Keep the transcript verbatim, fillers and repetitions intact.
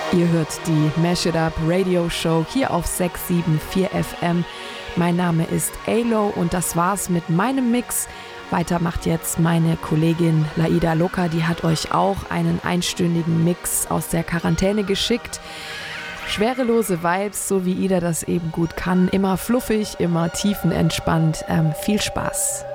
Ihr hört die Mash It Up Radio Show hier auf sechs sieben vier F M. Mein Name ist Alo und das war's mit meinem Mix. Weiter macht jetzt meine Kollegin Laida Loca, die hat euch auch einen einstündigen Mix aus der Quarantäne geschickt. Schwerelose Vibes, so wie Ida das eben gut kann. Immer fluffig, immer tiefenentspannt. Ähm, viel Spaß.